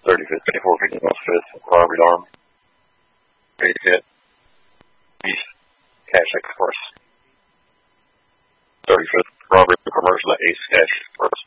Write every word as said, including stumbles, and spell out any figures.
thirty-fifth, twenty-four feet North fifth, Robert Arm. Ready hit. East. Cash X Force. thirty-fifth, Robert, commercial at Ace Cash Force.